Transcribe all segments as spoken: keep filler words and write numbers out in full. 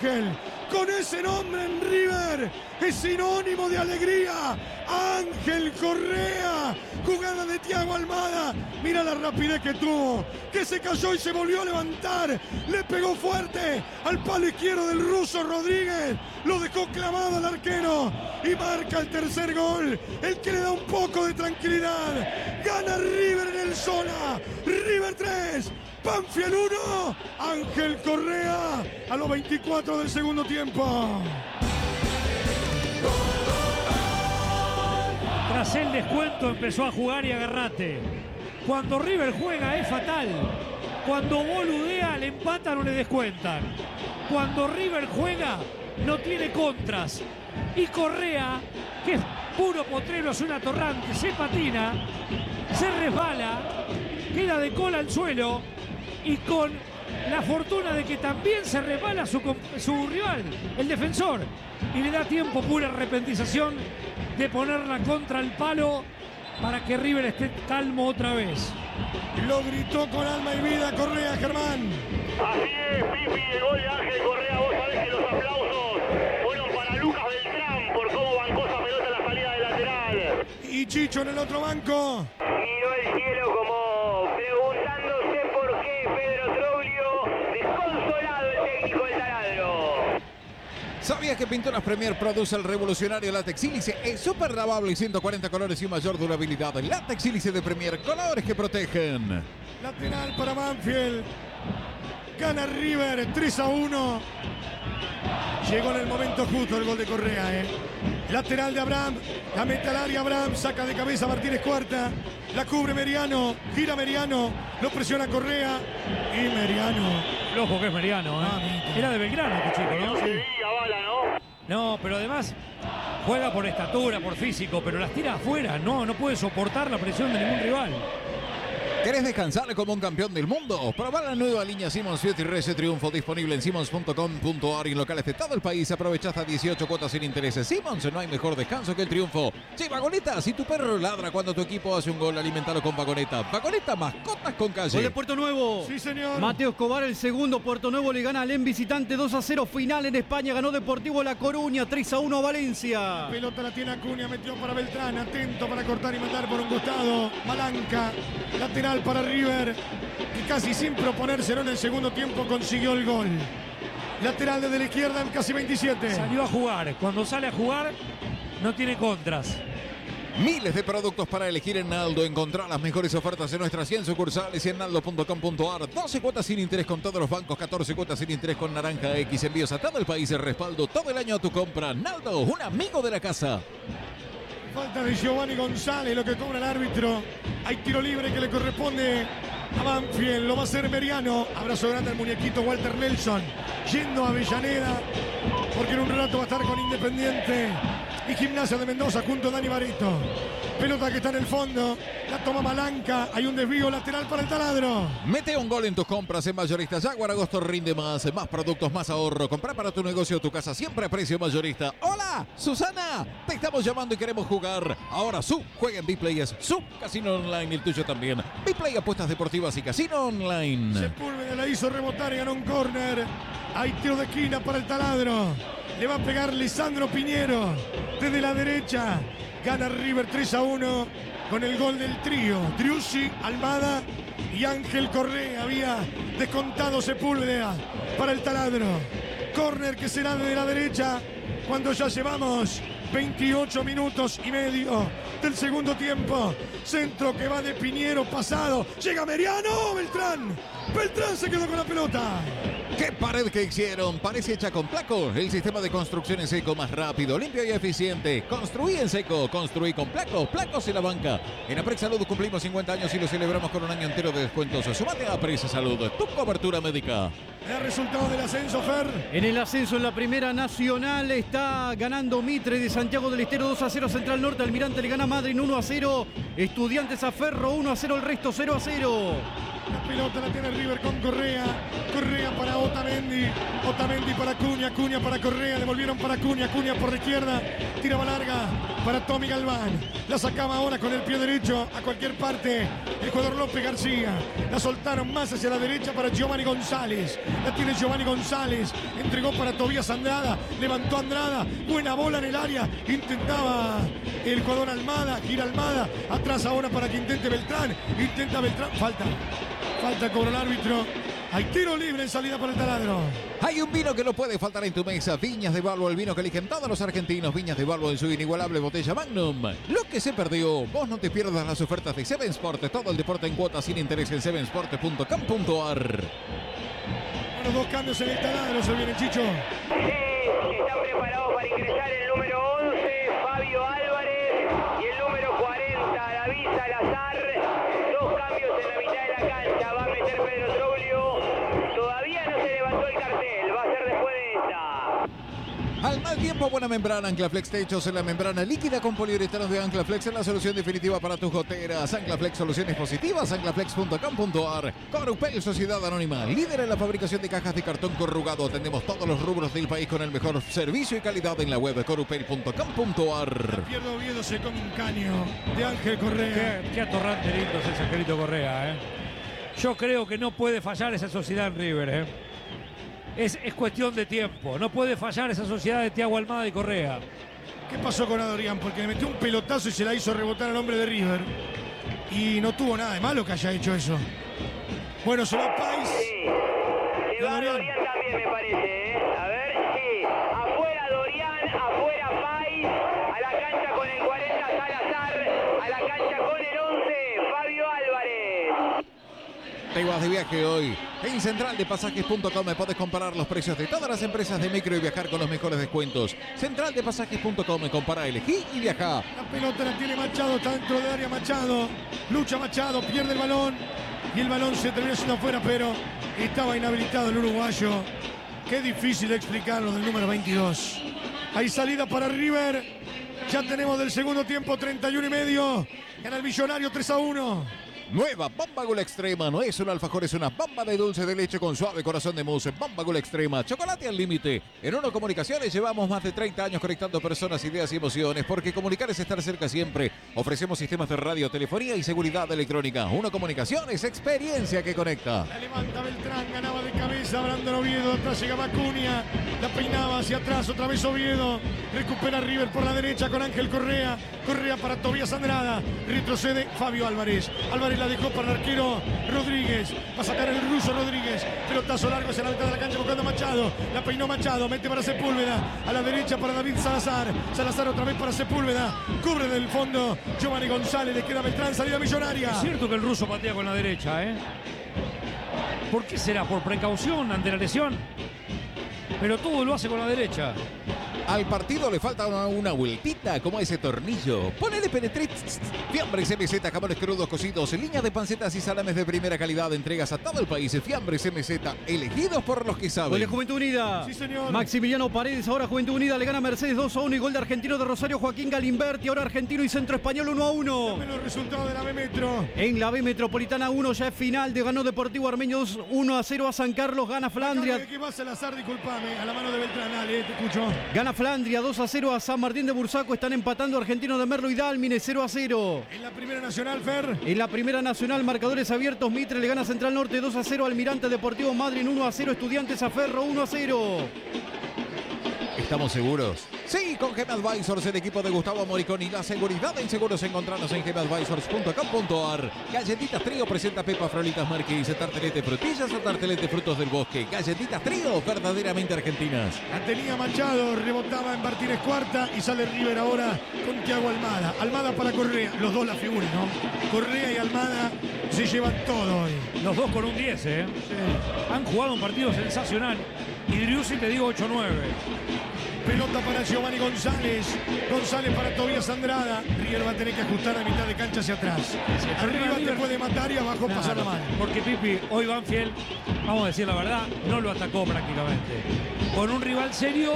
Ángel. Con ese nombre en River es sinónimo de alegría. Ángel Correa, jugada de Thiago Almada. Mira la rapidez que tuvo, que se cayó y se volvió a levantar. Le pegó fuerte al palo izquierdo del ruso Rodríguez. Lo dejó clavado al arquero y marca el tercer gol, el que le da un poco de tranquilidad. Gana River en el Sola. River tres, Banfield uno. Ángel Correa a los veinticuatro del segundo tiempo. Tras el descuento empezó a jugar y agarrate. Cuando River juega es fatal. Cuando boludea le empatan o le descuentan. Cuando River juega no tiene contras. Y Correa, que es puro potrero, es un atorrante, se patina, se resbala, queda de cola al suelo y con la fortuna de que también se resbala su, su rival, el defensor, y le da tiempo, pura arrepentización, de ponerla contra el palo para que River esté calmo otra vez. Lo gritó con alma y vida Correa, Germán. Así es, Pipi, el gol de Ángel Correa. Vos sabés que los aplausos fueron para Lucas Beltrán por cómo bancó esa pelota en la salida de lateral. Y Chicho en el otro banco. Miró el cielo como preguntándose por qué Pedro Troglio, desconsolado el técnico del taladro. ¿Sabías que Pinturas Premier produce el revolucionario látex sílice? Es súper lavable y ciento cuarenta colores y mayor durabilidad. El látex sílice de Premier, colores que protegen. Lateral para Banfield. Gana River tres a uno. Llegó en el momento justo el gol de Correa, ¿eh? Lateral de Abraham. La mete al área Abraham. Saca de cabeza Martínez Cuarta. La cubre Meriano. Gira Meriano. Lo presiona Correa. Y Meriano. Flojo que es Meriano, ¿eh? Ah, Era de Belgrano este chico, ¿no? Sí, avala, ¿no? No, pero además juega por estatura, por físico, pero las tira afuera. No, no puede soportar la presión de ningún rival. ¿Querés descansar como un campeón del mundo? Probá la nueva línea Simmons Fury Race Triunfo, disponible en simmons punto com punto ar y en locales de todo el país. Aprovecha hasta dieciocho cuotas sin intereses. Simmons, no hay mejor descanso que el triunfo. Sí, Vagoneta, si tu perro ladra cuando tu equipo hace un gol, alimentalo con Vagoneta. Vagoneta, mascotas con calle. Gol de Puerto Nuevo. Sí, señor. Mateo Escobar, el segundo. Puerto Nuevo le gana al en visitante dos a cero. Final en España. Ganó Deportivo La Coruña tres a uno a Valencia. Pelota la tiene Acuña, metió para Beltrán, atento para cortar y mandar por un costado. Malanca, lateral para River, y casi sin proponérselo en el segundo tiempo consiguió el gol. Lateral desde la izquierda en casi veintisiete. Salió a jugar. Cuando sale a jugar no tiene contras. Miles de productos para elegir en Naldo. Encontrá las mejores ofertas en nuestras cien sucursales y en naldo punto com punto ar. doce cuotas sin interés con todos los bancos, catorce cuotas sin interés con Naranja X. Envíos a todo el país, el respaldo todo el año a tu compra. Naldo, un amigo de la casa. Falta de Giovanni González, lo que cobra el árbitro. Hay tiro libre que le corresponde a Banfield. Lo va a hacer Meriano. Abrazo grande al muñequito Walter Nelson. Yendo a Avellaneda, porque en un rato va a estar con Independiente y Gimnasia de Mendoza junto a Dani Barito. Pelota que está en el fondo. La toma Malanca. Hay un desvío lateral para el taladro. Mete un gol en tus compras en Mayorista Jaguar. Agosto rinde más. Más productos, más ahorro. Comprá para tu negocio o tu casa siempre a precio mayorista. ¡Hola! ¡Susana! Te estamos llamando y queremos jugar. Ahora Sub. Juega en Bplay. Es Sub Casino Online. El tuyo también. Bplay, apuestas deportivas y casino online. Sepúlveda la hizo rebotar y ganó un córner. Hay tiro de esquina para el taladro. Le va a pegar Lisandro Piñero desde la derecha. Gana River tres a uno con el gol del trío. Driussi, Almada y Ángel Correa. Había descontado Sepúlveda para el taladro. Córner que será desde la derecha cuando ya llevamos veintiocho minutos y medio del segundo tiempo. Centro que va de Piñero pasado. Llega Meriano. Beltrán. Beltrán se quedó con la pelota. ¡Qué pared que hicieron! Parece hecha con Placo, el sistema de construcción en seco más rápido, limpio y eficiente. Construí en seco, construí con Placo, Placos y la banca. En Aprex Salud cumplimos cincuenta años y lo celebramos con un año entero de descuentos. Sumate a Aprex Salud, tu cobertura médica. El resultado del ascenso, Fer. En el ascenso en la Primera Nacional está ganando Mitre de Santiago del Estero dos a cero. Central Norte, Almirante le gana a Madryn uno a cero. Estudiantes a Ferro uno a cero. El resto cero a cero. La pelota la tiene River con Correa. Correa para Otamendi. Otamendi. Otamendi para Acuña, Acuña para Correa. Devolvieron para Acuña, Acuña por la izquierda. Tiraba larga para Tommy Galván. La sacaba ahora con el pie derecho a cualquier parte. El jugador López García. La soltaron más hacia la derecha para Giovanni González. La tiene Giovanni González. Entregó para Tobías Andrada. Levantó Andrada. Buena bola en el área. Intentaba el jugador Almada. Gira Almada. Atrás ahora para que intente Beltrán. Intenta Beltrán. Falta. Falta cobró el árbitro. Hay tiro libre en salida para el Taladro. Hay un vino que no puede faltar en tu mesa. Viñas de Balbo, el vino que eligen todos los argentinos. Viñas de Balbo en su inigualable botella Magnum. Lo que se perdió. Vos no te pierdas las ofertas de Seven Sports. Todo el deporte en cuotas sin interés en seven sports punto com punto a r. Bueno, dos cambios en el Taladro. Se viene Chicho. Sí, están preparados para ingresar el número once, Fabio Álvarez, y el número cuarenta, David Salazar. Dos cambios en la mitad de la cancha. Va a meter Pedro Troglio. Todavía no se levantó el cartel. Va a ser después de esta. Al mal tiempo, buena membrana. Anclaflex Techos en la membrana líquida con poliuretanos de Anclaflex en la solución definitiva para tus goteras. Anclaflex Soluciones Positivas, anclaflex punto com punto a r. Corupel Sociedad Anónima, líder en la fabricación de cajas de cartón corrugado. Atendemos todos los rubros del país con el mejor servicio y calidad en la web corupel punto com punto a r. Pierdo Oviedo se come un caño de Ángel Correa. Qué, qué atorrante lindo es ese Angelito Correa, ¿eh? Yo creo que no puede fallar esa sociedad en River, ¿eh? Es, es cuestión de tiempo. No puede fallar esa sociedad de Thiago Almada y Correa. ¿Qué pasó con Adorián? Porque le metió un pelotazo y se la hizo rebotar al hombre de River. Y no tuvo nada de malo que haya hecho eso. Bueno, se va Pais. Sí. Se va Dorian también, me parece, ¿eh? A ver, sí. Afuera Dorian, afuera Pais. A la cancha con el cuarenta Salazar. A la cancha con el once, Fabio Álvarez. Te vas de viaje hoy. En central de pasajes punto com podés comparar los precios de todas las empresas de micro y viajar con los mejores descuentos. central de pasajes punto com, compara, elegí y viaja. La pelota la tiene Machado, está dentro de área Machado. Lucha Machado, pierde el balón. Y el balón se termina siendo afuera, pero estaba inhabilitado el uruguayo. Qué difícil explicarlo del número veintidós. Hay salida para River. Ya tenemos del segundo tiempo treinta y uno y medio. Gana el Millonario tres a uno. Nueva Bomba Gula Extrema. No es un alfajor, es una bomba de dulce de leche con suave corazón de mousse. Bomba Gula Extrema. Chocolate al límite. En Uno Comunicaciones llevamos más de treinta años conectando personas, ideas y emociones. Porque comunicar es estar cerca siempre. Ofrecemos sistemas de radio, telefonía y seguridad electrónica. Uno Comunicaciones, experiencia que conecta. La levanta Beltrán, ganaba de cabeza Brandon Oviedo. Atrás llegaba Acuña. La peinaba hacia atrás. Otra vez Oviedo. Recupera River por la derecha con Ángel Correa. Correa para Tobías Andrada. Retrocede Fabio Álvarez. Álvarez la dejó para el arquero Rodríguez. Va a sacar el ruso Rodríguez. Pelotazo largo hacia la mitad de la cancha buscando a Machado. La peinó Machado. Mete para Sepúlveda. A la derecha para David Salazar. Salazar otra vez para Sepúlveda. Cubre del fondo Giovanni González. Le queda Beltrán. Salida Millonaria. Es cierto que el ruso patea con la derecha, ¿eh? ¿Por qué será? ¿Por precaución ante la lesión? Pero todo lo hace con la derecha. Al partido le falta una, una vueltita, como ese tornillo. Ponele Penetrit, Fiambres M Z, jamones crudos cocidos, línea de pancetas y salames de primera calidad. Entregas a todo el país. Fiambres M Z, elegidos por los que saben. Gol de Juventud Unida. Sí, señor. Maximiliano Paredes, ahora Juventud Unida le gana a Mercedes dos a uno y gol de Argentino de Rosario Joaquín Galimberti. Ahora Argentino y Centro Español uno a uno. Dame los resultados de la B Metro. En la B Metropolitana uno ya es final de ganó Deportivo Armenio dos uno a cero a San Carlos. Gana Flandria. ¿Qué va Salazar? Disculpame. A la mano de Beltrán. Dale, te escucho. Gana Flandria dos a cero a San Martín de Bursaco. Están empatando Argentino de Merlo y Dálmine cero a cero. En la Primera Nacional, Fer. En la Primera Nacional, marcadores abiertos. Mitre le gana Central Norte dos a cero. Almirante Deportivo Madryn uno a cero. Estudiantes a Ferro uno a cero. ¿Estamos seguros? Sí, con Gem Advisors, el equipo de Gustavo Moriconi. La seguridad en seguros, encontrarnos en gem advisors punto com punto a r. Galletitas Trío presenta Pepa Frolitas Marquis. Tartelete frutillas o tartelete frutos del bosque. Galletitas Trío, verdaderamente argentinas. La tenía Machado, rebotaba en Martínez Cuarta y sale River ahora con Thiago Almada. Almada para Correa, los dos la figuran, ¿no? Correa y Almada se llevan todo hoy. Los dos con un diez, ¿eh? Sí. Han jugado un partido sensacional. Y Driussi te digo ocho nueve. Pelota para Giovanni González. González para Tobías Andrada. River va a tener que ajustar a mitad de cancha hacia atrás. Sí, Arriba te River puede matar y abajo Claro, pasar la mano. Porque Pipi, hoy Banfield, vamos a decir la verdad, no lo atacó prácticamente. Con un rival serio,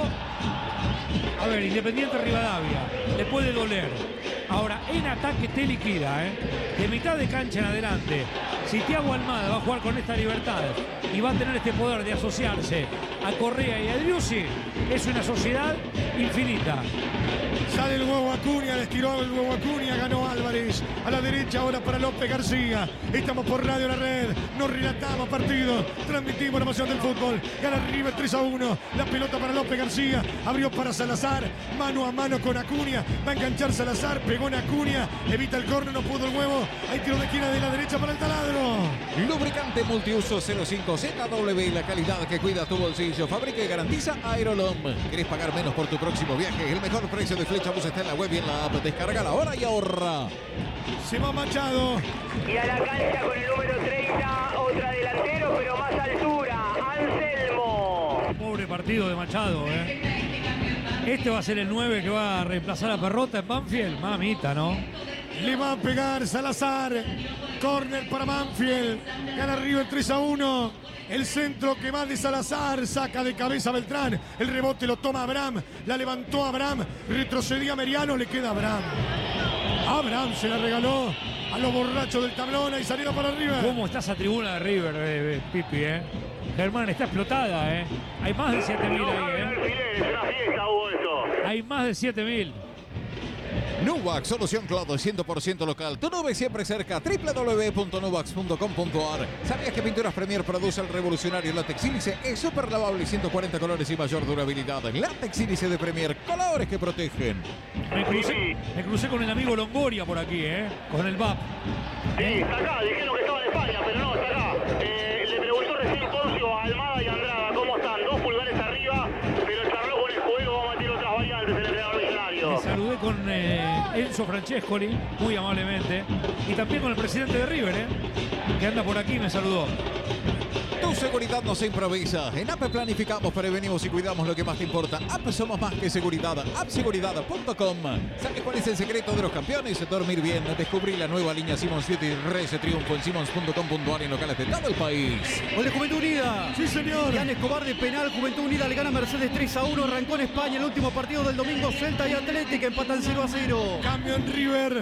a ver, Independiente Rivadavia, le puede doler. Ahora, en ataque te liquida, ¿eh? De mitad de cancha en adelante. Si Thiago Almada va a jugar con esta libertad y va a tener este poder de asociarse a Correa y a Driussi, es una sociedad infinita. Sale el huevo Acuña, le estiró el huevo Acuña, ganó Álvarez. A la derecha ahora para López García. Estamos por Radio La Red, nos relatamos partido, transmitimos la emoción del fútbol. Gana River tres a uno, la pelota para López García, abrió para Salazar, mano a mano con Acuña, va a enganchar Salazar, pegó en Acuña, evita el córner, no pudo el huevo. Hay tiro de esquina de la derecha para el taladro. Lubricante multiuso cero cinco Z W, la calidad que cuida tu bolsillo. Fabrica y garantiza Aerolom. ¿Querés pagar menos por tu próximo viaje? El mejor precio de Flecha Bus está en la web y en la app. Descarga la hora y ahorra. Se va Machado. Y a la cancha con el número treinta, otra delantero, pero más altura, Anselmo. Pobre partido de Machado, ¿eh? Este va a ser el nueve que va a reemplazar a Perrota en Banfield. Mamita, ¿no? Le va a pegar Salazar. Córner para Banfield. Gana River tres a uno. El centro que va de Salazar. Saca de cabeza Beltrán. El rebote lo toma Abraham. La levantó Abraham. Retrocedía Meriano. Le queda Abraham. Abraham se la regaló a los borrachos del tablón y salieron para River. ¿Cómo está esa tribuna de River, eh, eh, Pipi, eh? Germán, está explotada, ¿eh? Hay más de siete mil ahí, ¿eh? Es una fiesta, hubo eso. Hay más de siete mil. Nuvax, solución cloud cien por ciento local. Tu nube siempre cerca. doble u doble u doble u punto nuvax punto com punto a r. ¿Sabías que Pinturas Premier produce el revolucionario látex sílice? Es súper lavable y ciento cuarenta colores y mayor durabilidad. Látex sílice de Premier. Colores que protegen. Me crucé, me crucé con el amigo Longoria por aquí, ¿eh? Con el V A P. Sí, está acá, dijeron que estaba en España, pero no, está acá. Eh, le preguntó recién Poncio a Almada y Andrada cómo están, dos pulgares arriba, pero charló con el juego, vamos a meter otras variantes en el entrenador millonario. Me saludé con eh, Enzo Francescoli, muy amablemente, y también con el presidente de River, ¿eh? Que anda por aquí y me saludó. Tu seguridad no se improvisa. En A P E planificamos, prevenimos y cuidamos lo que más te importa. A P E somos más que seguridad. app seguridad punto com. ¿Sabes cuál es el secreto de los campeones? Dormir bien. Descubrí la nueva línea Simons siete y Rece Triunfo en simons punto com punto a r en locales de todo el país. Gol de Juventud Unida. Sí, señor. Jan Escobar de penal. Juventud Unida le gana a Mercedes tres a uno. Arrancó en España el último partido del domingo. Celta y Atlético empatan cero a cero. Cambio en River.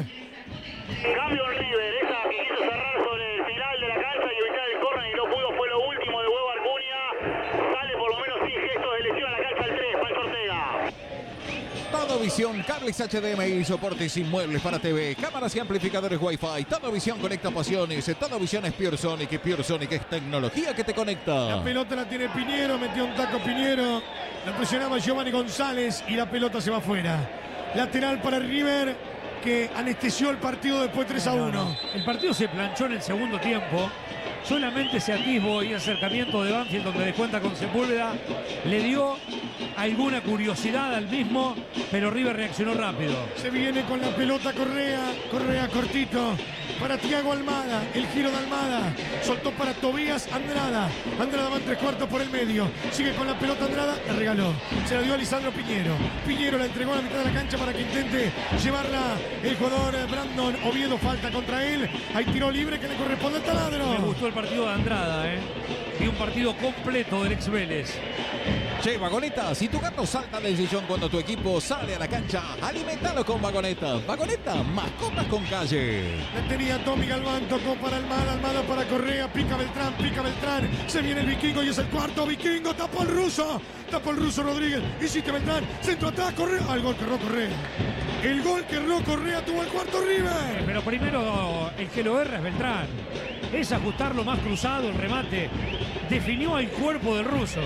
Cambio en River, esa que quiso cerrar sobre el final de la cancha y evitar el córner y no pudo, fue lo último de Huevo Arcuña. Sale por lo menos sin gestos de lesión a la cancha el tres, Pancho Ortega. Todo Visión, cables H D M I, soportes inmuebles para T V, cámaras y amplificadores Wi-Fi. Todo Visión conecta pasiones. Todo Visión es Pure Sonic y Pure Sonic es tecnología que te conecta. La pelota la tiene Piñero, metió un taco Piñero. La presionaba Giovanni González y la pelota se va afuera. Lateral para River, que anestesió el partido después tres a uno. No, no. El partido se planchó en el segundo tiempo. Solamente ese atisbo y acercamiento de Banfield donde descuenta con Sepúlveda le dio alguna curiosidad al mismo, pero River reaccionó rápido. Se viene con la pelota Correa, Correa cortito para Thiago Almada, el giro de Almada, soltó para Tobías Andrada, Andrada va en tres cuartos por el medio, sigue con la pelota Andrada, la regaló, se la dio a Lisandro Piñero, Piñero la entregó a la mitad de la cancha para que intente llevarla el jugador Brandon Oviedo, falta contra él, hay tiro libre que le corresponde al taladro. Me gustó el partido de Andrada, ¿eh? Y un partido completo del ex Vélez. Che, Vagoneta, si tu gato salta del sillón cuando tu equipo sale a la cancha, alimentalo con Vagoneta. Vagoneta, mascotas con calle. La tenía Tommy Galván, tocó para Almada, Almada para Correa, pica Beltrán, pica Beltrán, se viene el vikingo y es el cuarto vikingo, tapó el ruso, tapó el ruso Rodríguez, hiciste Beltrán, centro atrás, Correa, al gol que erró Correa. El gol que erró Correa tuvo el cuarto River. Pero primero el que lo erra es Beltrán. Es ajustarlo más cruzado, el remate. Definió al cuerpo del ruso.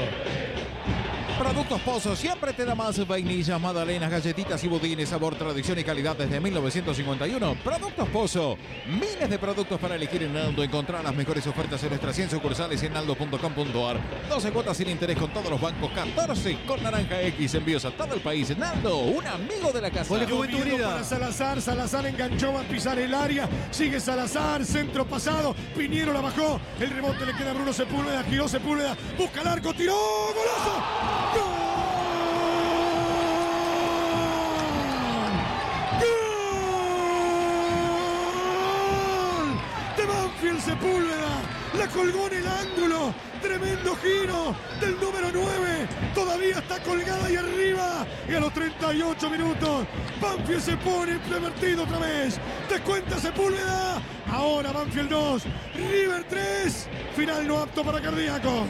Productos Pozo siempre te da más vainillas, magdalenas, galletitas y budines, sabor, tradición y calidad desde mil novecientos cincuenta y uno. Productos Pozo, miles de productos para elegir en Naldo. Encontrar las mejores ofertas en nuestras cien sucursales en naldo punto com punto a r. doce cuotas sin interés con todos los bancos, catorce con naranja X, envíos a todo el país. Naldo, un amigo de la casa. Gol de Juventud Unida. Para Salazar, Salazar enganchó, va a pisar el área, sigue Salazar, centro pasado, Piñero la bajó, el rebote le queda a Bruno Sepúlveda, giró Sepúlveda, busca el arco, tiró, golazo. ¡Gol! ¡Gol! De Banfield Sepúlveda, la colgó en el ángulo, tremendo segundo giro del número nueve, todavía está colgada ahí arriba, y a los treinta y ocho minutos, Banfield se pone prevertido otra vez, descuenta Sepúlveda, ahora Banfield dos, River tres, final no apto para cardíacos.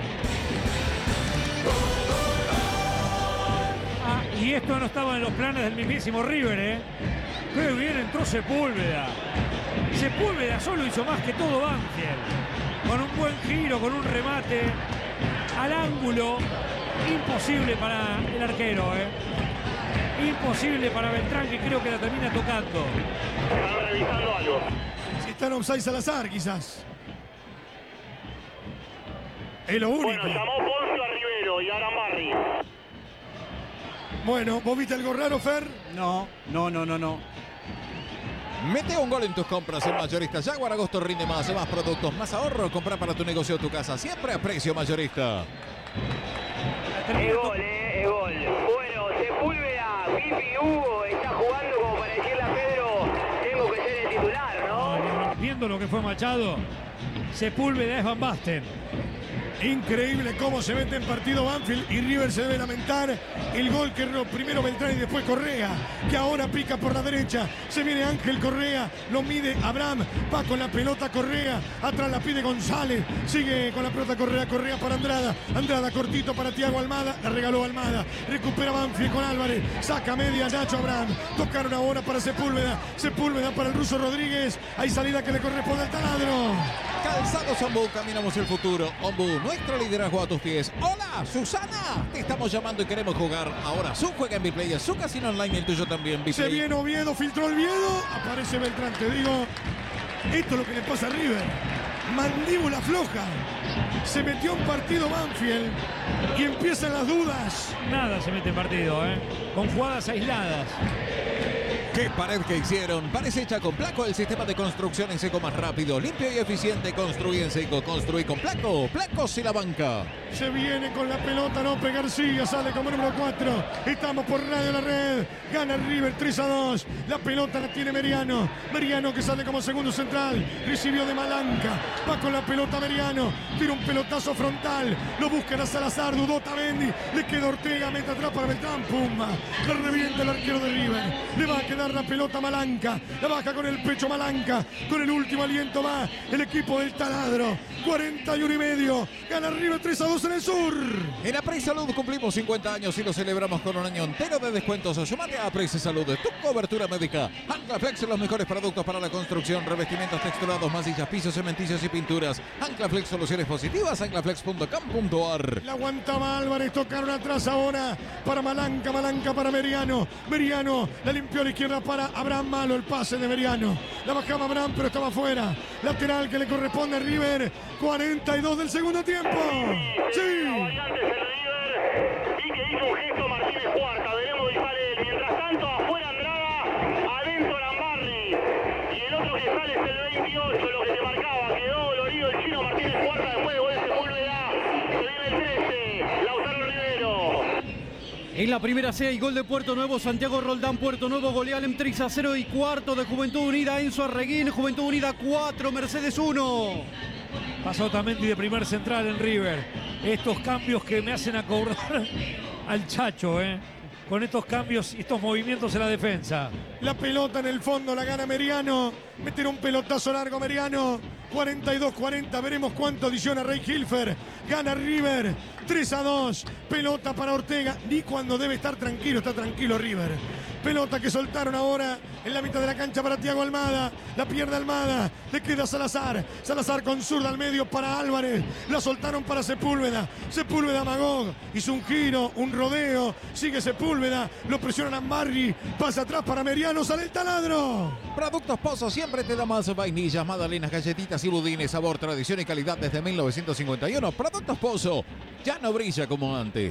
Ah, y esto no estaba en los planes del mismísimo River, ¿eh? Qué bien entró Sepúlveda. Sepúlveda solo hizo más que todo Banfield. Con un buen giro, con un remate al ángulo. Imposible para el arquero, ¿eh? Imposible para Beltrán, que creo que la termina tocando. Están revisando algo. Si está en offside Salazar, quizás. Es lo único. Bueno, llamó Poncio a Rivero y a Arambarri. Bueno, ¿vos viste algo raro, Fer? No, no, no, no, no. Mete un gol en tus compras en Mayorista Jaguar. Agosto rinde más, más productos, más ahorro. Comprar para tu negocio o tu casa, siempre a precio mayorista. Es gol, eh, es gol. Bueno, Sepúlveda, Pipi, Hugo está jugando como para decirle a Pedro, tengo que ser el titular, ¿no? Viendo lo que fue Machado, Sepúlveda es Van Basten. Increíble cómo se mete en partido Banfield, y River se debe lamentar el gol que erró primero Beltrán y después Correa, que ahora pica por la derecha. Se viene Ángel Correa, lo mide Abraham, va con la pelota Correa, atrás la pide González, sigue con la pelota Correa, Correa para Andrada, Andrada cortito para Thiago Almada, la regaló Almada, recupera Banfield con Álvarez, saca media Nacho Abraham, tocaron ahora para Sepúlveda, Sepúlveda para el ruso Rodríguez, hay salida que le corresponde al taladro. Calzados Ombú, caminamos el futuro. Ombú, nuestro liderazgo a tus pies. Hola, Susana, te estamos llamando y queremos jugar. Ahora su juega en Biplay, su casino online, el tuyo también, Biplay. Se viene Oviedo, filtró el Oviedo, aparece Beltrán, te digo, esto es lo que le pasa a River. Mandíbula floja. Se metió en partido Banfield y empiezan las dudas. Nada se mete en partido, ¿eh? Con jugadas aisladas. ¡Qué pared que hicieron! Parece hecha con Placo, el sistema de construcción en seco más rápido, limpio y eficiente. Construí en seco, construí con Placo. Placos y la banca. Se viene con la pelota López García, sale como número cuatro. Estamos por Radio La Red. Gana River tres a dos. La pelota la tiene Meriano. Meriano que sale como segundo central. Recibió de Malanca. Va con la pelota Meriano. Tira un pelotazo frontal. Lo buscan a Salazar. Dudó Tamendi. Le queda Ortega. Mete atrás para Beltrán. Pumba. La revienta el arquero de River. Le va a quedar la pelota Malanca. La baja con el pecho Malanca. Con el último aliento va el equipo del taladro. cuarenta y uno y medio. Gana River tres a dos en el sur. En Apres Salud cumplimos cincuenta años y lo celebramos con un año entero de descuentos. Sumate a Apres Salud, tu cobertura médica. Anclaflex, los mejores productos para la construcción, revestimientos texturados, masillas, pisos, cementicios y pinturas. Anclaflex, soluciones positivas, anclaflex punto com punto ar. La aguantaba Álvarez, tocaron atrás ahora para Malanca, Malanca para Meriano. Meriano la limpió a la izquierda para Abraham, malo el pase de Meriano. La bajaba Abraham, pero estaba fuera. Lateral que le corresponde a River. cuarenta y dos del segundo tiempo. Sí. Variantes el River y que hizo un gesto Martínez Cuarta. Veremos si sale él. Mientras tanto, afuera Andrada, adentro Arambarri. Y el otro que sale es el veintiocho, lo que te marcaba. Quedó dolorido el chino Martínez Cuarta después de gol de Sepúlveda. Se viene el trece, Lautaro Rivero. En la primera C hay gol de Puerto Nuevo, Santiago Roldán, Puerto Nuevo, Goleal tres a cero y cuarto de Juventud Unida, Enzo Arreguín, Juventud Unida cuatro, Mercedes uno. Pasó Tamendi de primer central en River. Estos cambios que me hacen acordar al Chacho, ¿eh? Con estos cambios y estos movimientos en la defensa. La pelota en el fondo la gana Meriano. Meter un pelotazo largo Meriano. cuarenta y dos cuarenta. Veremos cuánto adiciona Rey Hilfer. Gana River tres a dos. Pelota para Ortega. Ni cuando debe estar tranquilo, está tranquilo River. Pelota que soltaron ahora en la mitad de la cancha para Thiago Almada. La pierde Almada. Le queda Salazar. Salazar con zurda al medio para Álvarez. La soltaron para Sepúlveda. Sepúlveda Magog. Hizo un giro, un rodeo. Sigue Sepúlveda. Lo presionan a Barry. Pasa atrás para Meriano. Sale el taladro. Productos Pozo siempre te da más vainillas, magdalenas, galletitas y budines. Sabor, tradición y calidad desde mil novecientos cincuenta y uno. Productos Pozo ya no brilla como antes.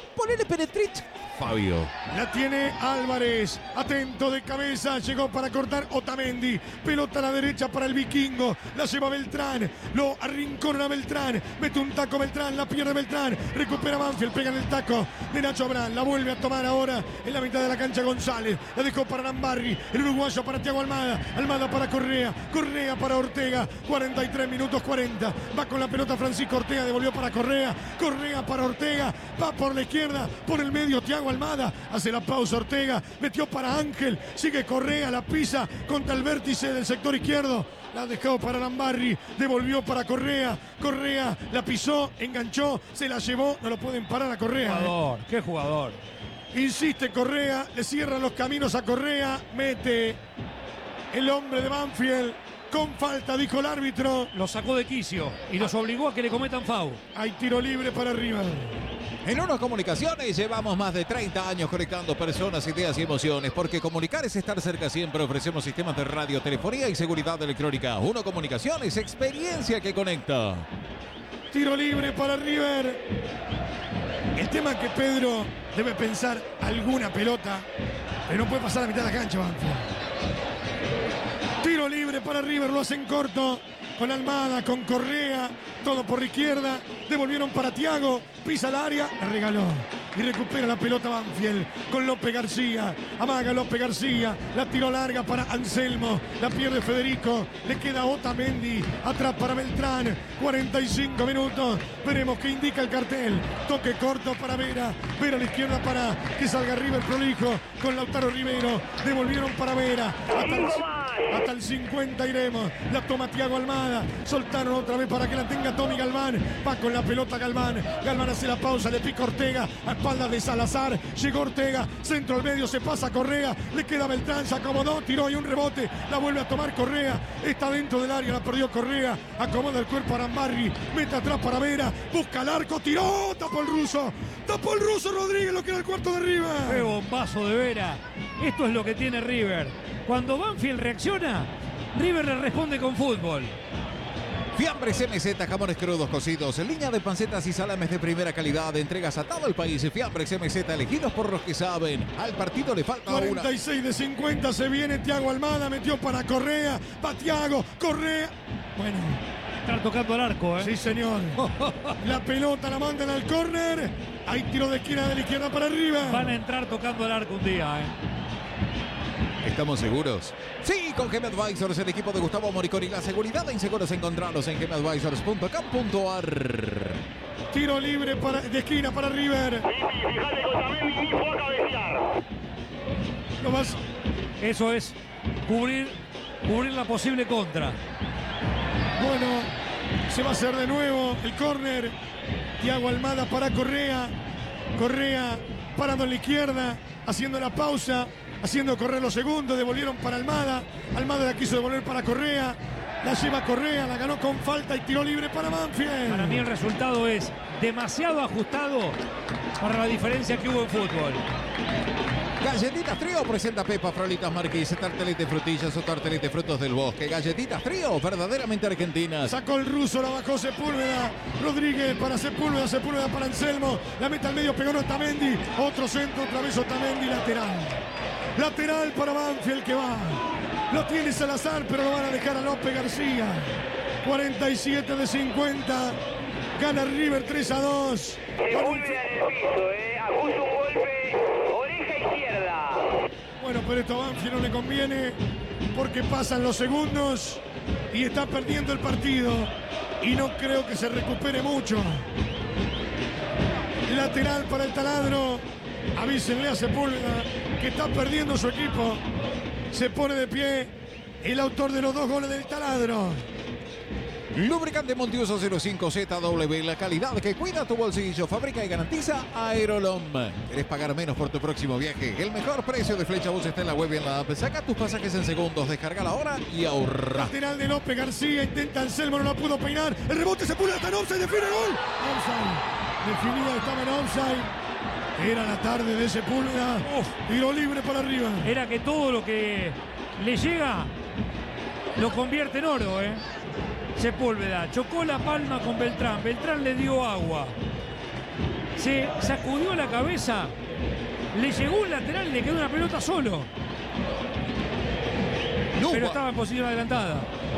Ponele Penetrich, Fabio. La tiene Álvarez, atento de cabeza, llegó para cortar Otamendi, pelota a la derecha para el vikingo, la lleva Beltrán, lo arrincona Beltrán, mete un taco Beltrán, la pierde Beltrán, recupera Banfield, pega en el taco de Nacho Abrán, la vuelve a tomar ahora en la mitad de la cancha González, la dejó para Lambarri, el uruguayo para Thiago Almada, Almada para Correa, Correa para Ortega, cuarenta y tres minutos cuarenta, va con la pelota Francisco Ortega, devolvió para Correa, Correa para Ortega, va por la izquierda, por el medio Thiago Almada, hace la pausa Ortega, metió para Ángel, sigue Correa, la pisa contra el vértice del sector izquierdo, la dejó para Lambarri, devolvió para Correa, Correa la pisó, enganchó, se la llevó, no lo pueden parar a Correa. Jugador, ¿eh? Qué jugador. Insiste Correa, le cierran los caminos a Correa, mete el hombre de Banfield con falta, dijo el árbitro. Lo sacó de quicio y los obligó a que le cometan foul. Hay tiro libre para arriba. En Uno Comunicaciones llevamos más de treinta años conectando personas, ideas y emociones, porque comunicar es estar cerca siempre. Ofrecemos sistemas de radio, telefonía y seguridad electrónica. Uno Comunicaciones, experiencia que conecta. Tiro libre para River. El tema es que Pedro debe pensar alguna pelota, pero no puede pasar a la mitad de la cancha, Banfield. Tiro libre para River, lo hacen corto. Con Almada, con Correa, todo por la izquierda. Devolvieron para Thiago, pisa el área, la regaló. Y recupera la pelota Banfield con López García. Amaga López García, la tiró larga para Anselmo. La pierde Federico, le queda Otamendi. Atrás para Beltrán, cuarenta y cinco minutos. Veremos qué indica el cartel. Toque corto para Vera. Vera a la izquierda para que salga River prolijo con Lautaro Rivero. Devolvieron para Vera. Hasta el, hasta el cincuenta iremos. La toma Thiago Almada. Soltaron otra vez para que la tenga Tommy Galván. Va con la pelota Galván. Galván hace la pausa, le pica Ortega. A espaldas de Salazar. Llegó Ortega. Centro al medio, se pasa Correa. Le queda Beltrán, se acomodó, tiró y un rebote. La vuelve a tomar Correa. Está dentro del área, la perdió Correa. Acomoda el cuerpo a Arambarri. Mete atrás para Vera. Busca el arco, tiró. Tapó el ruso. Tapó el ruso Rodríguez, lo que era el cuarto de arriba. Qué bombazo de Vera. Esto es lo que tiene River. Cuando Banfield reacciona, River le responde con fútbol. Fiambres M Z, jamones crudos cocidos, línea de pancetas y salames de primera calidad, entregas a todo el país. Fiambres M Z, elegidos por los que saben. Al partido le falta cuarenta y seis una. de cincuenta, se viene Thiago Almada, metió para Correa, va Thiago, Correa. Bueno, Están tocando el arco, ¿eh? sí señor. La pelota la mandan al córner. Hay tiro de esquina de la izquierda para arriba. Van a entrar tocando el arco un día, ¿eh? ¿Estamos seguros? Sí, con Gem Advisors, el equipo de Gustavo Moriconi. La seguridad de inseguros encontrarlos en gem advisors punto com punto a r. Tiro libre para, de esquina para River. Fíjate con Otamendi, ni fue a cabecear. Lo vas. Eso es cubrir, cubrir la posible contra. Bueno, se va a hacer de nuevo el córner. Thiago Almada para Correa. Correa parando en la izquierda, haciendo la pausa, haciendo correr los segundos. Devolvieron para Almada. Almada la quiso devolver para Correa. La lleva Correa, la ganó con falta y tiro libre para Banfield. Para mí el resultado es demasiado ajustado para la diferencia que hubo en fútbol. Galletitas Trío presenta Pepa Frolitas Marquís, tartelete frutillas o tartelete frutos del bosque. Galletitas Trío, verdaderamente argentinas. Sacó el ruso, la bajó Sepúlveda. Rodríguez para Sepúlveda, Sepúlveda para Anselmo. La mete al medio, pegó Otamendi. Otro centro, otra vez Otamendi, lateral. Lateral para Banfield que va. Lo tiene Salazar, pero lo van a dejar a López García. cuarenta y siete de cincuenta. Gana River tres a dos. Se vuelve en el piso, eh. Ajusta un golpe. Oreja izquierda. Bueno, pero esto a Banfield no le conviene porque pasan los segundos y está perdiendo el partido. Y no creo que se recupere mucho. Lateral para el taladro. Avísenle a Sepúlveda que está perdiendo su equipo. Se pone de pie el autor de los dos goles del taladro. Lubricante Multiuso cero cinco Z W, la calidad que cuida tu bolsillo, fabrica y garantiza Aerolom. ¿Querés pagar menos por tu próximo viaje? El mejor precio de Flecha Bus está en la web y en la app. Saca tus pasajes en segundos, descarga la hora y ahorra. Lateral de López García, intenta Anselmo, no la pudo peinar. El rebote Sepúlveda, está en offside, define gol. Offside, definida, estaba en offside. Era la tarde de Sepúlveda. Uf. Tiro libre para arriba. Era que todo lo que le llega lo convierte en oro, ¿eh? Sepúlveda chocó la palma con Beltrán. Beltrán le dio agua. se sacudió la cabeza, le llegó un lateral y le quedó una pelota solo. Nuba. Pero estaba en posición adelantada.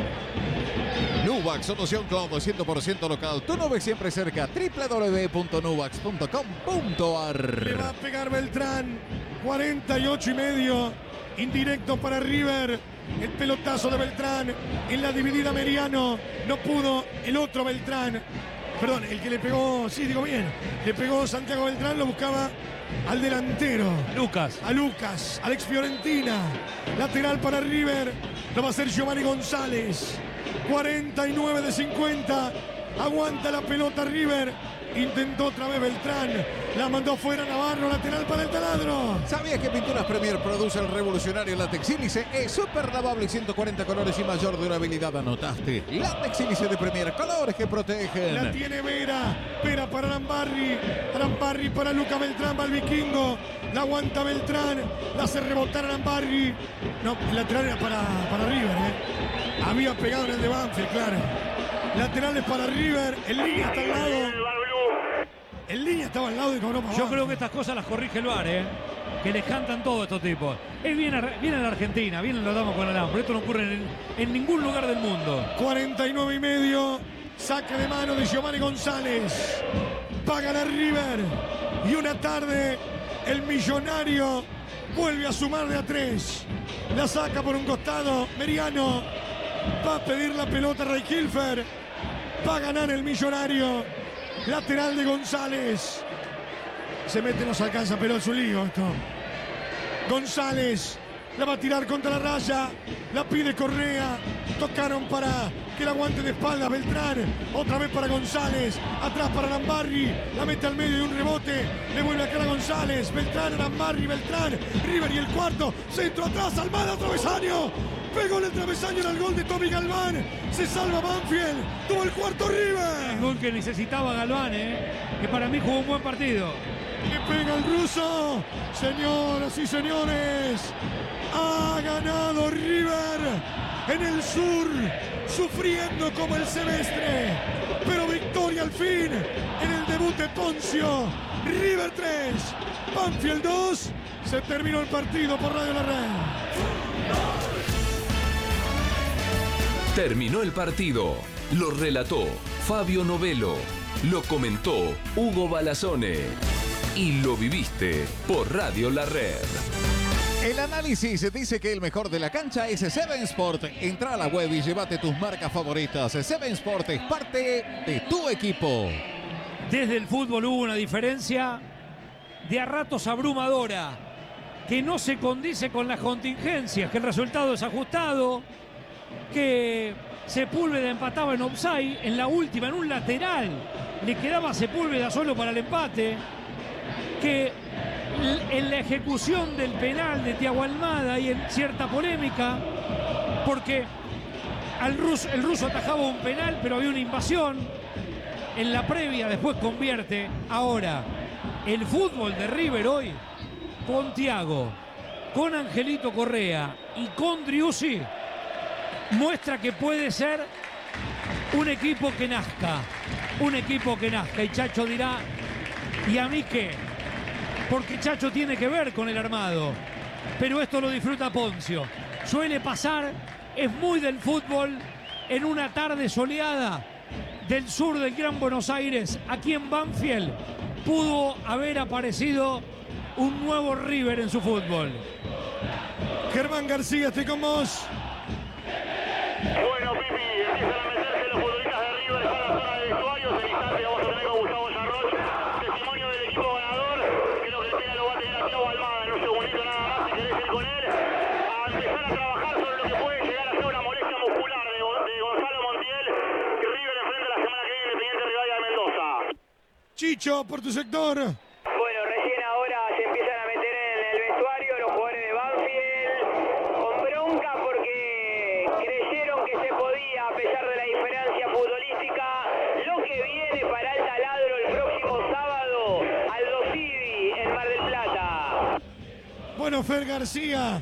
Nuvax, solución cloud cien por ciento local. Tu nube siempre cerca. doble u doble u doble u punto nuvax punto com punto a r. Le va a pegar Beltrán. cuarenta y ocho y medio. Indirecto para River. El pelotazo de Beltrán en la dividida Meriano. No pudo el otro Beltrán. Perdón, el que le pegó, sí, digo bien. Le pegó Santiago Beltrán, lo buscaba al delantero. Lucas. A Lucas, Alex Fiorentina. Lateral para River. Lo va a hacer Giovanni González. cuarenta y nueve de cincuenta. Aguanta la pelota River. Intentó otra vez Beltrán. La mandó fuera Navarro. Lateral para el taladro. ¿Sabías que Pinturas Premier produce el revolucionario látex sílice? Es súper lavable y ciento cuarenta colores y mayor durabilidad. ¿Anotaste? Látex sílice de Premier. Colores que protegen. La tiene Vera. Vera para Arambarri. Arambarri para Luca Beltrán. Va el vikingo. La aguanta Beltrán. La hace rebotar Arambarri. No, el lateral era para, para River. ¿eh? Había pegado en el de Banfield, claro. Laterales para River. El línea está al lado. El línea estaba al lado y cobró para Yo abajo. creo que estas cosas las corrige el V A R, ¿eh? Que les cantan todos estos tipos. Es bien, viene a la Argentina, vienen los damos con el pero esto no ocurre en, en ningún lugar del mundo. cuarenta y nueve y medio. Saque de mano de Giovanni González. Paga la River. Y una tarde, el millonario vuelve a sumar de a tres. La saca por un costado. Meriano va a pedir la pelota Ray Kilfer. Va a ganar el millonario. Lateral de González. Se mete, no se alcanza, pero es un lío esto. González la va a tirar contra la raya. La pide Correa. Tocaron para que la aguante de espalda Beltrán. Otra vez para González. Atrás para Arambarri. La mete al medio de un rebote. Le vuelve a quedar a González. Beltrán, Arambarri, Beltrán. River y el cuarto. Centro atrás. Almada, travesaño. Pegó en el travesaño en el gol de Tommy Galván. Se salva Banfield. Tuvo el cuarto River. El gol que necesitaba Galván, ¿eh? Que para mí jugó un buen partido. Le pega el ruso. Señoras y señores. Ha ganado River en el sur. Sufriendo como el semestre. Pero victoria al fin en el debut de Poncio. River tres. Banfield dos. Se terminó el partido por Radio La Red. Terminó el partido. Lo relató Fabio Novello. Lo comentó Hugo Balazone. Y lo viviste por Radio La Red. El análisis dice que el mejor de la cancha es Seven Sport. Entra a la web y llévate tus marcas favoritas. Seven Sport es parte de tu equipo. Desde el fútbol hubo una diferencia de a ratos abrumadora, que no se condice con las contingencias, que el resultado es ajustado, que Sepúlveda empataba en offside, en la última, en un lateral, le quedaba a Sepúlveda solo para el empate, que en la ejecución del penal de Thiago Almada hay cierta polémica, porque al ruso, el ruso atajaba un penal, pero había una invasión en la previa, después convierte. Ahora, el fútbol de River hoy, con Thiago, con Angelito Correa y con Driussi, muestra que puede ser un equipo que nazca, un equipo que nazca. Y Chacho dirá, ¿y a mí qué? Porque Chacho tiene que ver con el armado, pero esto lo disfruta Poncio. Suele pasar, es muy del fútbol, en una tarde soleada del sur del Gran Buenos Aires, aquí en Banfield, pudo haber aparecido un nuevo River en su fútbol. Germán García, estoy con vos. Bueno, Pipi, empiezan a meterse los futbolistas de River en la zona de vestuarios. En instante vamos a tener con Gustavo Sarroch, testimonio del equipo ganador. Creo que el pena lo va a tener a Thiago Almada en un segundito nada más, si querés ir con él, a empezar a trabajar sobre lo que puede llegar a ser una molestia muscular de, de Gonzalo Montiel, que River enfrenta la semana que viene Independiente Rivadavia de Mendoza. Chicho, por tu sector. Bueno, recién ahora se empiezan a meter en el vestuario los jugadores de Banfield con bronca porque creyeron que se podía, a pesar de la diferencia futbolística, lo que viene para el taladro el próximo sábado, Aldo Civi en Mar del Plata. Bueno, Fer García,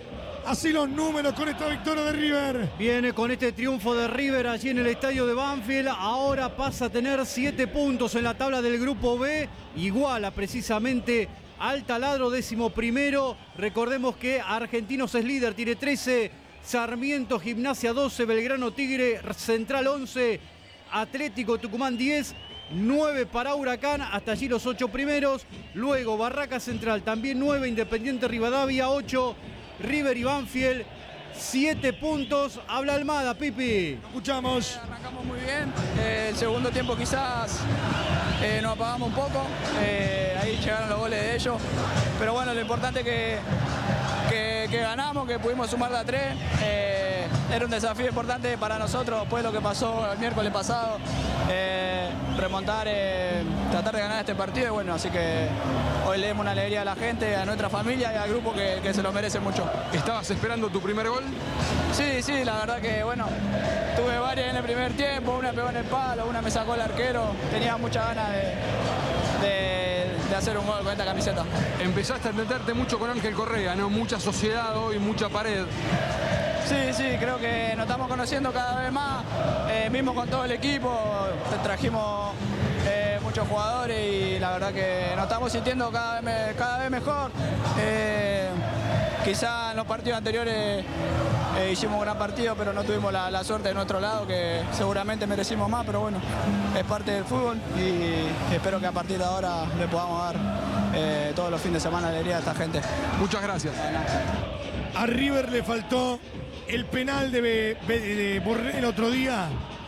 Así los números con esta victoria de River. Viene con este triunfo de River allí en el estadio de Banfield. Ahora pasa a tener siete puntos en la tabla del grupo B. Iguala precisamente al Taladro, décimo primero. Recordemos que Argentinos es líder, tiene trece. Sarmiento, Gimnasia doce. Belgrano, Tigre, Central once. Atlético Tucumán diez. nueve para Huracán, hasta allí los ocho primeros. Luego Barraca Central también nueve. Independiente Rivadavia ocho. River y Banfield, siete puntos. Habla Almada, Pipi. Escuchamos. Arrancamos muy bien. Eh, el segundo tiempo quizás eh, nos apagamos un poco. Eh, ahí llegaron los goles de ellos. Pero bueno, lo importante es que, que, que ganamos, que pudimos sumar de a tres. Eh, era un desafío importante para nosotros después de lo que pasó el miércoles pasado. Eh, remontar, eh, tratar de ganar este partido. Y bueno, así que hoy le demos una alegría a la gente, a nuestra familia y al grupo que, que se lo merece mucho. ¿Estabas esperando tu primer gol? Sí, sí, la verdad que bueno, tuve varias en el primer tiempo, una pegó en el palo, una me sacó el arquero, tenía muchas ganas de, de, de hacer un gol con esta camiseta. Empezaste a entenderte mucho con Ángel Correa, ¿no? Mucha sociedad hoy, mucha pared. Sí, sí, creo que nos estamos conociendo cada vez más, eh, mismo con todo el equipo, trajimos eh, muchos jugadores y la verdad que nos estamos sintiendo cada vez, cada vez mejor. Eh, Quizá en los partidos anteriores eh, hicimos un gran partido, pero no tuvimos la, la suerte de nuestro lado, que seguramente merecimos más, pero bueno, es parte del fútbol y espero que a partir de ahora le podamos dar eh, todos los fines de semana alegría a esta gente. Muchas gracias. A River le faltó el penal de, de, de Borré el otro día,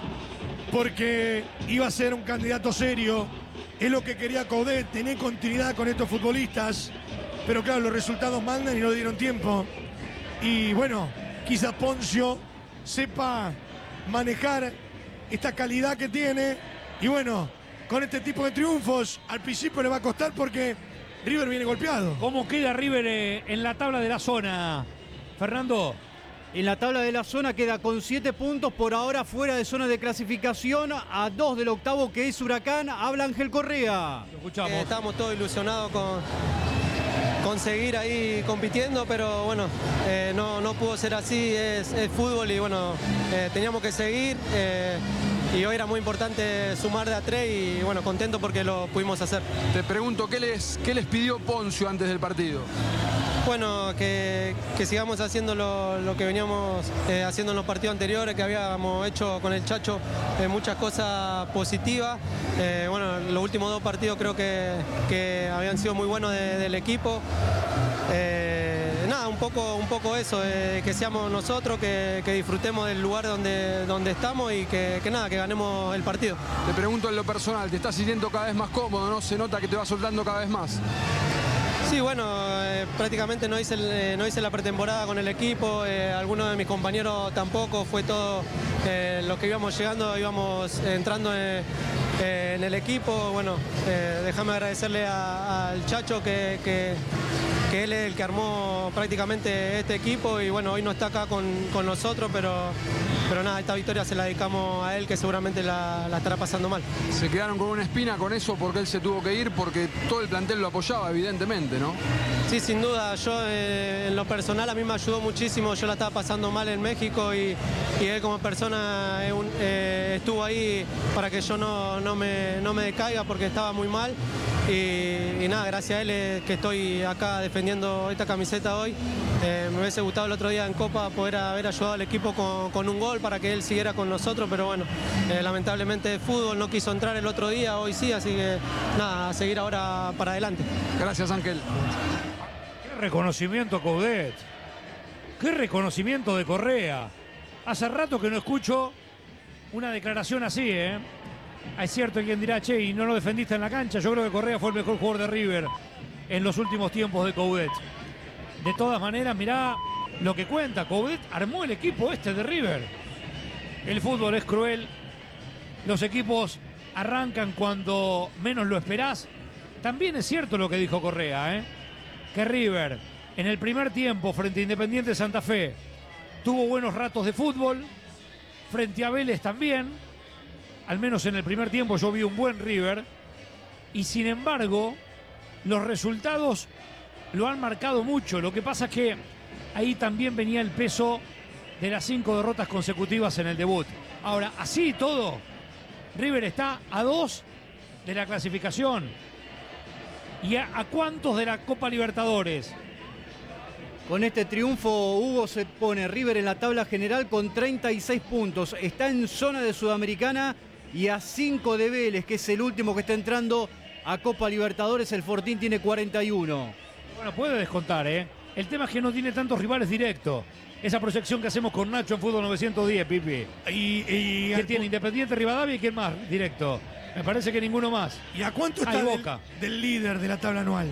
porque iba a ser un candidato serio. Es lo que quería Coudet, tener continuidad con estos futbolistas. Pero claro, los resultados mandan y no dieron tiempo. Y bueno, quizás Poncio sepa manejar esta calidad que tiene. Y bueno, con este tipo de triunfos, al principio le va a costar porque River viene golpeado. ¿Cómo queda River eh, en la tabla de la zona, Fernando? En la tabla de la zona queda con siete puntos, por ahora fuera de zona de clasificación, a dos del octavo que es Huracán. Habla Ángel Correa. Lo escuchamos. Eh, estamos todos ilusionados con, con seguir ahí compitiendo, pero bueno, eh, no, no pudo ser así, es, es fútbol y bueno, eh, teníamos que seguir eh, y hoy era muy importante sumar de a tres y bueno, contento porque lo pudimos hacer. Te pregunto, ¿qué les, qué les pidió Poncio antes del partido? Bueno, que, que sigamos haciendo lo, lo que veníamos eh, haciendo en los partidos anteriores, que habíamos hecho con el Chacho eh, muchas cosas positivas. Eh, bueno, los últimos dos partidos creo que, que habían sido muy buenos de, del equipo. Eh, nada, un poco, un poco eso, eh, que seamos nosotros, que, que disfrutemos del lugar donde, donde estamos y que, que nada, que ganemos el partido. Te pregunto en lo personal, ¿te estás sintiendo cada vez más cómodo, no? Se nota que te va soltando cada vez más. Sí, bueno, eh, prácticamente no hice, el, eh, no hice la pretemporada con el equipo, eh, algunos de mis compañeros tampoco, fue todo eh, los que íbamos llegando, íbamos entrando en, eh, en el equipo. Bueno, eh, déjame agradecerle a, al Chacho que, que, que él es el que armó prácticamente este equipo y bueno, hoy no está acá con, con nosotros, pero, pero nada, esta victoria se la dedicamos a él que seguramente la, la estará pasando mal. Se quedaron con una espina con eso porque él se tuvo que ir, porque todo el plantel lo apoyaba, evidentemente, ¿no? Sí, sin duda, yo eh, en lo personal a mí me ayudó muchísimo, yo la estaba pasando mal en México y, y él como persona eh, un, eh, estuvo ahí para que yo no, no, me, no me decaiga porque estaba muy mal y, y nada, gracias a él eh, que estoy acá defendiendo esta camiseta hoy. Eh, me hubiese gustado el otro día en Copa poder haber ayudado al equipo con, con un gol para que él siguiera con nosotros, pero bueno, eh, lamentablemente el fútbol no quiso entrar el otro día, hoy sí, así que nada, a seguir ahora para adelante. Gracias, Ángel. Qué reconocimiento, Coudet. Qué reconocimiento de Correa. Hace rato que no escucho una declaración así, ¿eh? Es cierto quien dirá, che, y no lo defendiste en la cancha. Yo creo que Correa fue el mejor jugador de River en los últimos tiempos de Coudet. De todas maneras, mirá lo que cuenta. Coudet armó el equipo este de River. El fútbol es cruel. Los equipos arrancan cuando menos lo esperás. También es cierto lo que dijo Correa, ¿eh? Que River en el primer tiempo frente a Independiente Santa Fe tuvo buenos ratos de fútbol. Frente a Vélez también. Al menos en el primer tiempo yo vi un buen River. Y sin embargo, los resultados lo han marcado mucho. Lo que pasa es que ahí también venía el peso de las cinco derrotas consecutivas en el debut. Ahora, así y todo, River está a dos de la clasificación. ¿Y a, a cuántos de la Copa Libertadores? Con este triunfo, Hugo, se pone River en la tabla general con treinta y seis puntos. Está en zona de Sudamericana y a cinco de Vélez, que es el último que está entrando a Copa Libertadores. El Fortín tiene cuarenta y uno. Bueno, puede descontar, ¿eh? El tema es que no tiene tantos rivales directos. Esa proyección que hacemos con Nacho en Fútbol novecientos diez, Pipi. Y, y ¿Quién tiene? Independiente, Rivadavia y quién más directo. Me parece que ninguno más. ¿Y a cuánto está Hay del, Boca del líder de la tabla anual?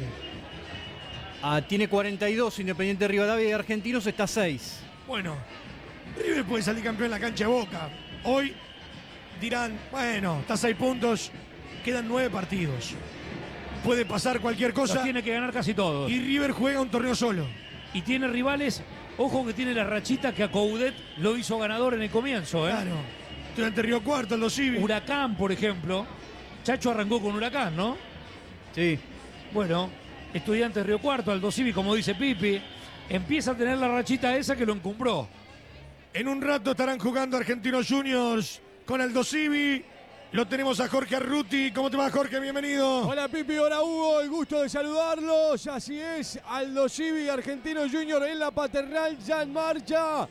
Ah, tiene cuarenta y dos, Independiente Rivadavia y Argentinos está seis. Bueno, River puede salir campeón en la cancha de Boca. Hoy dirán, bueno, está a seis puntos, quedan nueve partidos. Puede pasar cualquier cosa. Los tiene que ganar casi todos. Y River juega un torneo solo. Y tiene rivales, ojo que tiene la rachita que a Coudet lo hizo ganador en el comienzo, ¿eh? Claro. Durante Río Cuarto, Aldo Civi. Huracán, por ejemplo. Chacho arrancó con Huracán, ¿no? Sí. Bueno, Estudiantes Río Cuarto, Aldo Civi, como dice Pipi, empieza a tener la rachita esa que lo encumbró. En un rato estarán jugando Argentinos Juniors con Aldo Civi. Lo tenemos a Jorge Arruti. ¿Cómo te va, Jorge? Bienvenido. Hola, Pipi. Hola, Hugo. El gusto de saludarlos. Así es, Aldo Civi, Argentinos Juniors en la Paternal ya en marcha.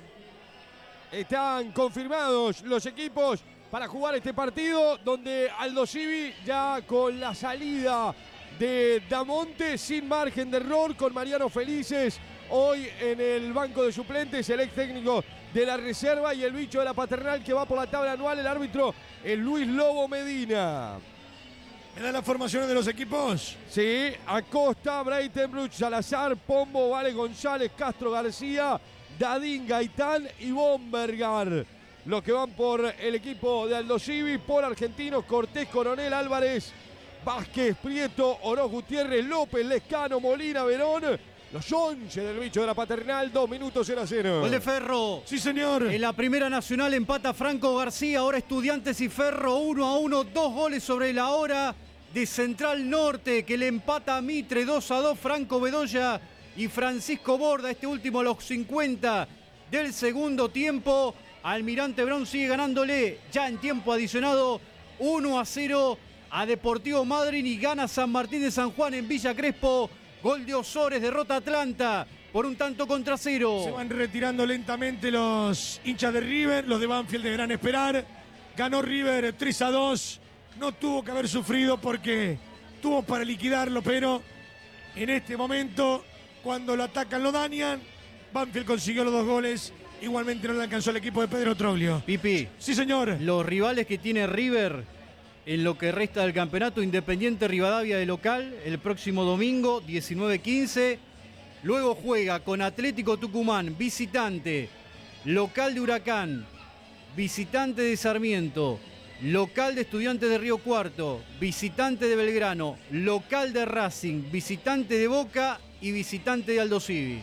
Están confirmados los equipos para jugar este partido, donde Aldo Civi ya con la salida de Damonte, sin margen de error, con Mariano Felices hoy en el banco de suplentes, el ex técnico de la reserva, y el bicho de la Paternal que va por la tabla anual, el árbitro, el Luis Lobo Medina. ¿Me da las formaciones de los equipos? Sí, Acosta, Breitenbruch, Salazar, Pombo, Vale González, Castro García, Dadín, Gaitán y Bombergar. Los que van por el equipo de Aldo Civi, por Argentinos, Cortés, Coronel, Álvarez, Vázquez, Prieto, Oroz, Gutiérrez, López, Lescano, Molina, Verón. Los once del bicho de la Paternal, dos minutos cero a cero. Gol de Ferro. Sí, señor. En la Primera Nacional empata Franco García, ahora Estudiantes y Ferro uno a uno, dos goles sobre la hora de Central Norte, que le empata a Mitre dos a dos, Franco Bedoya y Francisco Borda, este último a los cincuenta del segundo tiempo. Almirante Brown sigue ganándole ya en tiempo adicionado uno a cero a Deportivo Madryn, y gana San Martín de San Juan en Villa Crespo. Gol de Osores, derrota Atlanta por un tanto contra cero. Se van retirando lentamente los hinchas de River, los de Banfield deberán esperar. Ganó River tres a dos, no tuvo que haber sufrido porque tuvo para liquidarlo, pero en este momento, cuando lo atacan, lo dañan. Banfield consiguió los dos goles, igualmente no le alcanzó el equipo de Pedro Troglio. Pipi. Sí, señor. Los rivales que tiene River en lo que resta del campeonato: Independiente Rivadavia de local el próximo domingo diecinueve quince. Luego juega con Atlético Tucumán, visitante, local de Huracán, visitante de Sarmiento, local de Estudiantes de Río Cuarto, visitante de Belgrano, local de Racing, visitante de Boca y visitante de Aldo Civi.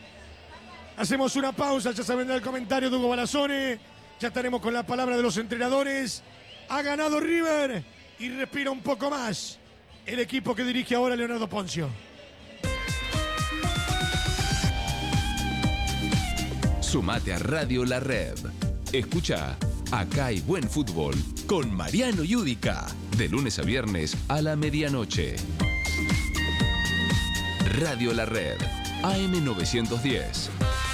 Hacemos una pausa, ya se vendrá el comentario de Hugo Balazone. Ya estaremos con la palabra de los entrenadores. Ha ganado River y respira un poco más el equipo que dirige ahora Leonardo Poncio. Sumate a Radio La Red. Escucha Acá hay buen fútbol con Mariano Yudica, de lunes a viernes a la medianoche. Radio La Red, A M novecientos diez.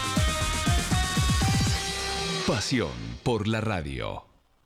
Pasión por la radio.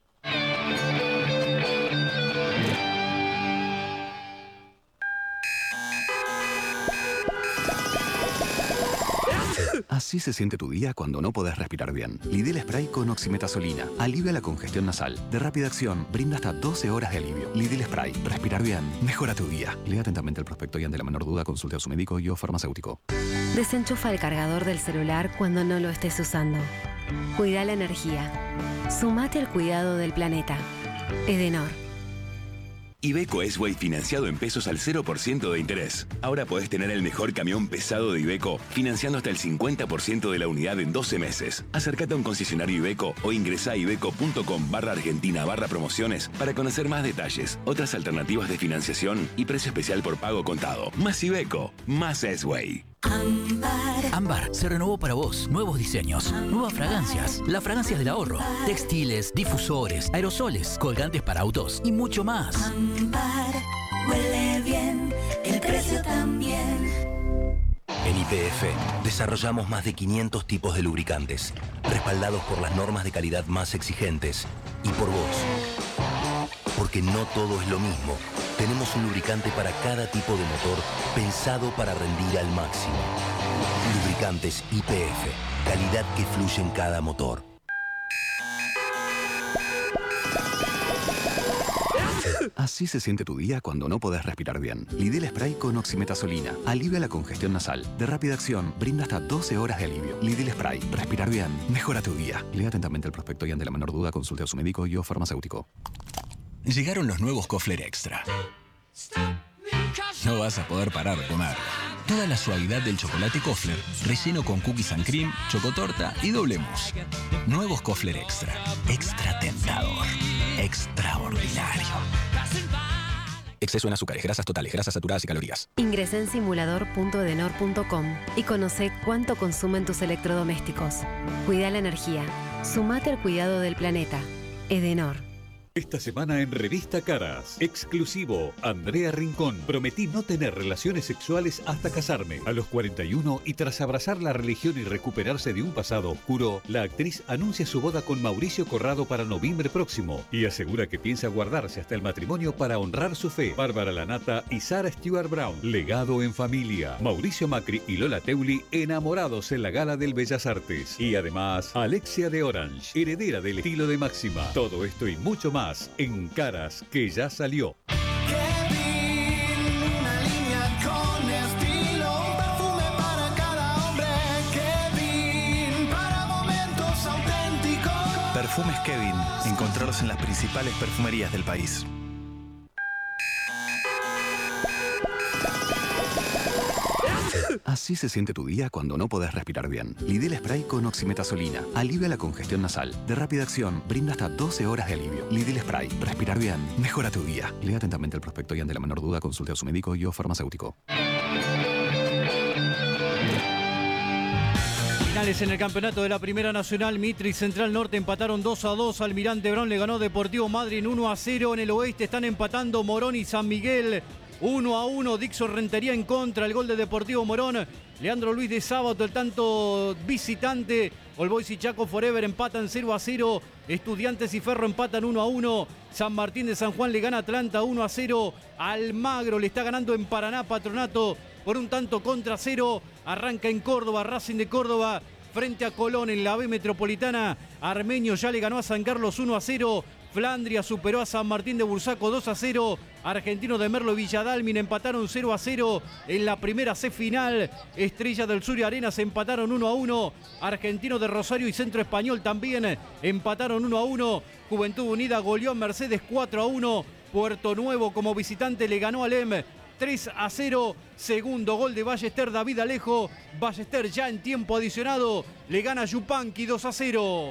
Así se siente tu día cuando no podés respirar bien. Lidl Spray con oximetazolina. Alivia la congestión nasal. De rápida acción, brinda hasta doce horas de alivio. Lidl Spray. Respirar bien. Mejora tu día. Lea atentamente el prospecto y ante la menor duda consulte a su médico y o farmacéutico. Desenchufa el cargador del celular cuando no lo estés usando. Cuida la energía. Sumate al cuidado del planeta. Edenor. Iveco S-Way financiado en pesos al cero por ciento de interés. Ahora podés tener el mejor camión pesado de Iveco financiando hasta el cincuenta por ciento de la unidad en doce meses. Acércate a un concesionario Iveco o ingresá a iveco.com barra argentina barra promociones para conocer más detalles, otras alternativas de financiación y precio especial por pago contado. Más Iveco, más S-Way. Ámbar, Ámbar se renovó para vos. Nuevos diseños, nuevas fragancias, las fragancias del ahorro, textiles, difusores, aerosoles, colgantes para autos y mucho más. Ámbar huele bien, el precio también. En Y P F desarrollamos más de quinientos tipos de lubricantes, respaldados por las normas de calidad más exigentes y por vos. Porque no todo es lo mismo. Tenemos un lubricante para cada tipo de motor pensado para rendir al máximo. Lubricantes Y P F, calidad que fluye en cada motor. Así se siente tu día cuando no podés respirar bien. Lidl Spray con oximetazolina. Alivia la congestión nasal. De rápida acción, brinda hasta doce horas de alivio. Lidl Spray. Respirar bien. Mejora tu día. Lea atentamente el prospecto y ante la menor duda consulte a su médico y o farmacéutico. Llegaron los nuevos Kofler Extra. No vas a poder parar de comer. Toda la suavidad del chocolate Kofler, relleno con cookies and cream, chocotorta y doble mousse. Nuevos Kofler Extra. Extra tentador. Extraordinario. Exceso en azúcares, grasas totales, grasas saturadas y calorías. Ingresá en simulador punto edenor punto com y conoce cuánto consumen tus electrodomésticos. Cuida la energía. Sumate al cuidado del planeta. Edenor. Esta semana en Revista Caras, exclusivo, Andrea Rincón. Prometí no tener relaciones sexuales hasta casarme. A los cuarenta y uno y tras abrazar la religión y recuperarse de un pasado oscuro, la actriz anuncia su boda con Mauricio Corrado para noviembre próximo y asegura que piensa guardarse hasta el matrimonio para honrar su fe. Bárbara Lanata y Sarah Stewart Brown, legado en familia. Mauricio Macri y Lola Teuli, enamorados en la Gala del Bellas Artes. Y además, Alexia de Orange, heredera del estilo de Máxima. Todo esto y mucho más en Caras, que ya salió. Kevin, una línea con estilo, un perfume para cada hombre. Kevin, para momentos auténticos. Perfumes Kevin, encontrarlos en las principales perfumerías del país. Así se siente tu día cuando no podés respirar bien. Lidl Spray con oximetazolina. Alivia la congestión nasal. De rápida acción, brinda hasta doce horas de alivio. Lidl Spray. Respirar bien. Mejora tu día. Lea atentamente el prospecto y ante la menor duda consulte a su médico y o farmacéutico. Finales en el campeonato de la Primera Nacional. Mitre y Central Norte empataron dos a dos. Almirante Brown le ganó Deportivo Madryn uno a cero. En el oeste están empatando Morón y San Miguel. uno a uno, Dixon Rentería en contra, el gol de Deportivo Morón. Leandro Luis de Sábato, el tanto visitante. All Boys y Chaco Forever empatan cero a cero. Estudiantes y Ferro empatan uno a uno. San Martín de San Juan le gana a Atlanta uno a cero. Almagro le está ganando en Paraná Patronato por un tanto contra cero. Arranca en Córdoba, Racing de Córdoba frente a Colón en la B Metropolitana. Armenio ya le ganó a San Carlos uno a cero. Flandria superó a San Martín de Bursaco dos a cero. Argentino de Merlo y Villadalmin empataron cero a cero en la primera C final. Estrella del Sur y Arenas empataron uno a uno. Argentino de Rosario y Centro Español también empataron uno a uno. Juventud Unida goleó a Mercedes cuatro a uno. Puerto Nuevo como visitante le ganó al E M tres a cero. Segundo gol de Ballester, David Alejo. Ballester ya en tiempo adicionado le gana a Yupanqui dos a cero.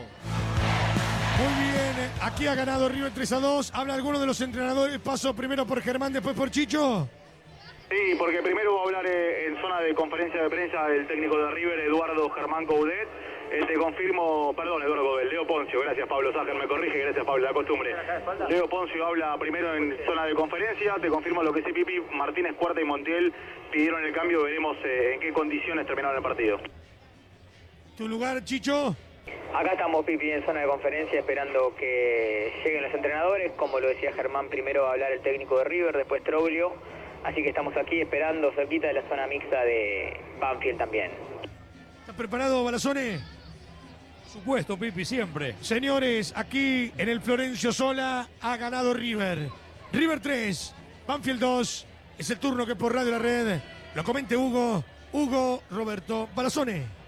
Muy bien, aquí ha ganado River tres a dos. ¿Habla alguno de los entrenadores? Paso primero por Germán, después por Chicho. Sí, porque primero va a hablar eh, en zona de conferencia de prensa el técnico de River, Eduardo Germán Coudet. Eh, te confirmo, perdón, Eduardo Coudet, Leo Poncio, gracias Pablo Ságer, me corrige, gracias Pablo, la costumbre. Leo Poncio habla primero en zona de conferencia, te confirmo lo que sí, Pipi, Martínez Cuarta y Montiel pidieron el cambio, veremos eh, en qué condiciones terminaron el partido. ¿Tu lugar, Chicho? Acá estamos, Pipi, en zona de conferencia esperando que lleguen los entrenadores. Como lo decía Germán, primero va a hablar el técnico de River, después Troglio. Así que estamos aquí esperando cerquita de la zona mixta de Banfield también. ¿Estás preparado, Balazone? Por supuesto, Pipi, siempre. Señores, aquí en el Florencio Sola ha ganado River. River tres, Banfield dos. Es el turno que por Radio La Red lo comente Hugo. Hugo Roberto Balazone.